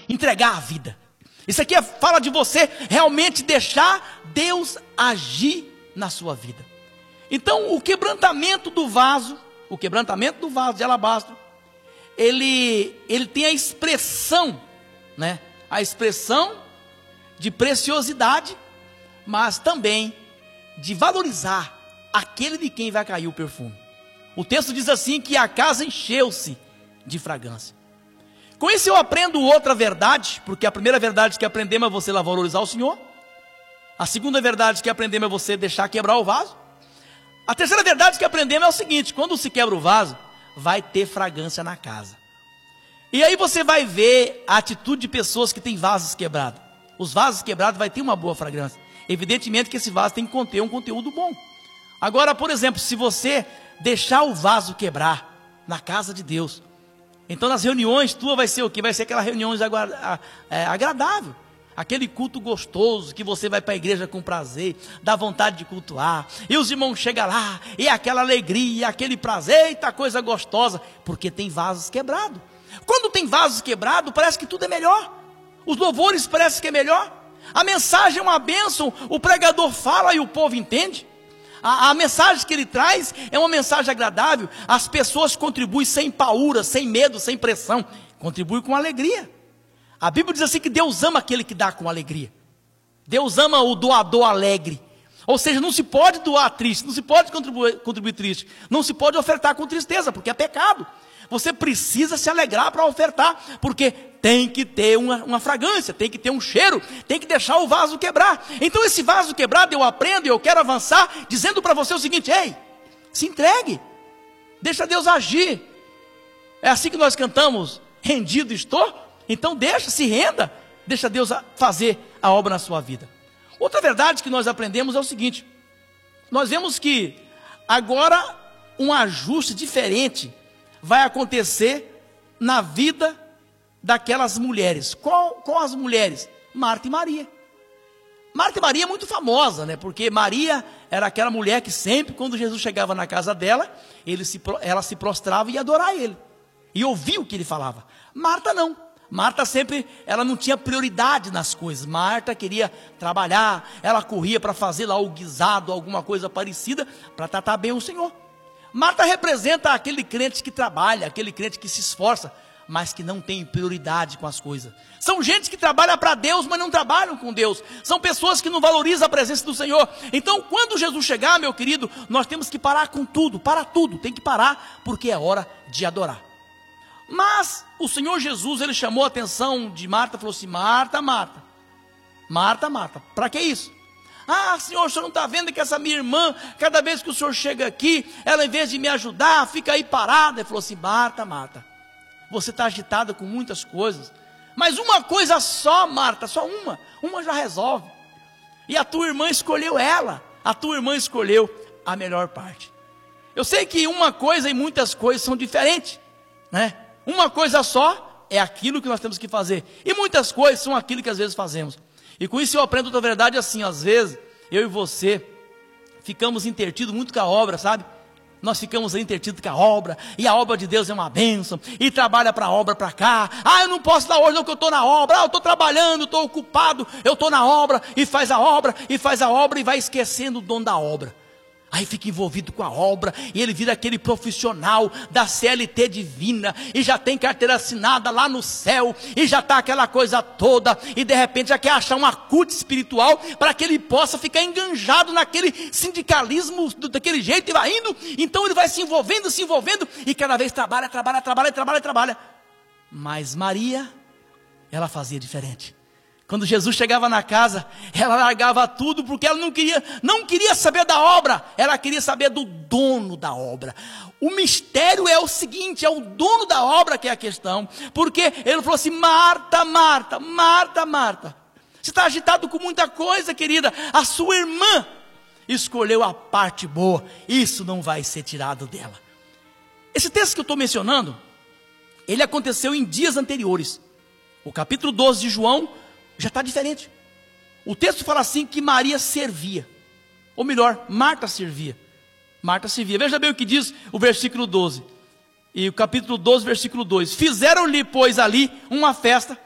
entregar a vida. Isso aqui fala de você realmente deixar Deus agir na sua vida. Então o quebrantamento do vaso de alabastro, ele tem a expressão, né? A expressão de preciosidade, mas também de valorizar aquele de quem vai cair o perfume. O texto diz assim que a casa encheu-se de fragrância. Com isso eu aprendo outra verdade, porque a primeira verdade que aprendemos é você valorizar o Senhor. A segunda verdade que aprendemos é você deixar quebrar o vaso. A terceira verdade que aprendemos é o seguinte: quando se quebra o vaso, vai ter fragrância na casa. E aí você vai ver a atitude de pessoas que têm vasos quebrados. Os vasos quebrados vai ter uma boa fragrância. Evidentemente que esse vaso tem que conter um conteúdo bom. Agora, por exemplo, se você deixar o vaso quebrar na casa de Deus, então nas reuniões tua vai ser o quê? Vai ser aquela reunião agradável. Aquele culto gostoso, que você vai para a igreja com prazer, dá vontade de cultuar, e os irmãos chegam lá, e aquela alegria, aquele prazer, eita coisa gostosa, porque tem vasos quebrados. Quando tem vasos quebrados, parece que tudo é melhor, os louvores parecem que é melhor, a mensagem é uma bênção, o pregador fala e o povo entende, a mensagem que ele traz é uma mensagem agradável, as pessoas contribuem sem paura, sem medo, sem pressão, contribuem com alegria. A Bíblia diz assim que Deus ama aquele que dá com alegria. Deus ama o doador alegre. Ou seja, não se pode doar triste, não se pode contribuir triste, não se pode ofertar com tristeza, porque é pecado. Você precisa se alegrar para ofertar, porque tem que ter uma fragrância, tem que ter um cheiro, tem que deixar o vaso quebrar. Então esse vaso quebrado eu aprendo e eu quero avançar, dizendo para você o seguinte: ei, se entregue, deixa Deus agir. É assim que nós cantamos, rendido estou. Então se renda, deixa Deus fazer a obra na sua vida. Outra verdade que nós aprendemos é o seguinte: nós vemos que agora um ajuste diferente vai acontecer na vida daquelas mulheres. Qual as mulheres? Marta e Maria. Marta e Maria é muito famosa, né? Porque Maria era aquela mulher que sempre, quando Jesus chegava na casa dela, ela se prostrava e ia adorar ele, e ouvia o que ele falava. Marta não. Marta sempre, ela não tinha prioridade nas coisas. Marta queria trabalhar, ela corria para fazer lá o guisado, alguma coisa parecida, para tratar bem o Senhor. Marta representa aquele crente que trabalha, aquele crente que se esforça, mas que não tem prioridade com as coisas. São gente que trabalha para Deus, mas não trabalham com Deus. São pessoas que não valorizam a presença do Senhor. Então, quando Jesus chegar, meu querido, nós temos que parar com tudo, tem que parar, porque é hora de adorar. Mas o Senhor Jesus, ele chamou a atenção de Marta, falou assim: Marta, Marta, Marta, Marta, para que isso? Ah, Senhor, o Senhor não está vendo que essa minha irmã, cada vez que o Senhor chega aqui, ela em vez de me ajudar, fica aí parada. Ele falou assim: Marta, Marta, você está agitada com muitas coisas, mas uma coisa só, Marta, só uma já resolve. E a tua irmã escolheu a melhor parte. Eu sei que uma coisa e muitas coisas são diferentes, né? Uma coisa só é aquilo que nós temos que fazer, e muitas coisas são aquilo que às vezes fazemos. E com isso eu aprendo outra verdade assim: às vezes eu e você ficamos entretidos muito com a obra, sabe? Nós ficamos entretidos com a obra, e a obra de Deus é uma bênção, e trabalha para a obra para cá. Ah, eu não posso dar hoje não, que eu estou na obra. Ah, eu estou trabalhando, estou ocupado, eu estou na obra, e faz a obra, e vai esquecendo o dono da obra. Aí fica envolvido com a obra, e ele vira aquele profissional da CLT divina, e já tem carteira assinada lá no céu, e já está aquela coisa toda, e de repente já quer achar uma CUT espiritual, para que ele possa ficar enganjado naquele sindicalismo, daquele jeito, e vai indo. Então ele vai se envolvendo, e cada vez trabalha. Mas Maria, ela fazia diferente. Quando Jesus chegava na casa, ela largava tudo, porque ela não queria saber da obra, ela queria saber do dono da obra. O mistério é o seguinte: é o dono da obra que é a questão, porque ele falou assim: Marta, Marta, Marta, Marta, você está agitado com muita coisa, querida, a sua irmã escolheu a parte boa, isso não vai ser tirado dela. Esse texto que eu estou mencionando, ele aconteceu em dias anteriores. O capítulo 12 de João já está diferente. O texto fala assim que Maria servia, ou melhor, Marta servia. Veja bem o que diz o versículo 12, e o capítulo 12, versículo 2: fizeram-lhe, pois, ali uma festa,